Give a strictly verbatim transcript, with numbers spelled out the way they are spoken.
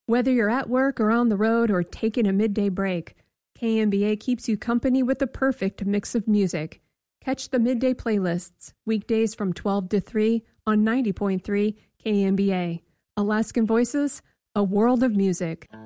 Whether you're at work or on the road or taking a midday break, K M B A keeps you company with the perfect mix of music. Catch the midday playlists, weekdays from twelve to three on ninety point three K M B A. Alaskan Voices, a world of music.